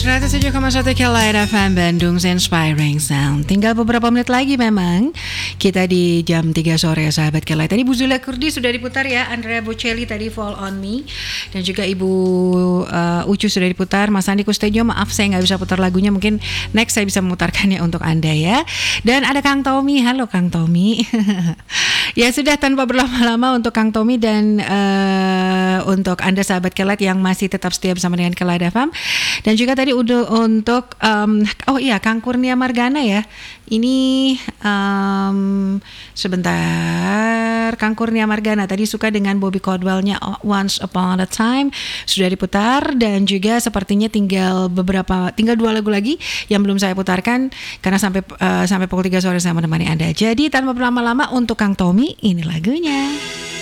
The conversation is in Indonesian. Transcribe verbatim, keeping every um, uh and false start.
seratus tujuh koma satu Kilowatt F M Bandung Inspiring Sound. Tinggal beberapa menit lagi memang kita di jam tiga sore ya sahabat Kilowatt. Tadi Bu Zula Kurdi sudah diputar ya, Andrea Bocelli tadi Fall on Me, dan juga Ibu uh, Ucu sudah diputar. Mas Andi Kustejo, maaf saya nggak bisa putar lagunya, mungkin next saya bisa memutarkannya untuk Anda ya. Dan ada Kang Tommy, halo Kang Tommy. Ya sudah, tanpa berlama-lama untuk Kang Tommy dan uh, untuk Anda sahabat Kilowatt yang masih tetap setia bersama dengan Kilowatt F M. Dan juga tadi udah untuk um, oh iya Kang Kurnia Margana ya. Ini um, sebentar, Kang Kurnia Margana tadi suka dengan Bobby Caldwell-nya Once Upon a Time sudah diputar, dan juga sepertinya tinggal beberapa tinggal dua lagu lagi yang belum saya putarkan karena sampai uh, sampai pukul tiga sore saya menemani Anda. Jadi tanpa berlama-lama untuk Kang Tommy ini lagunya.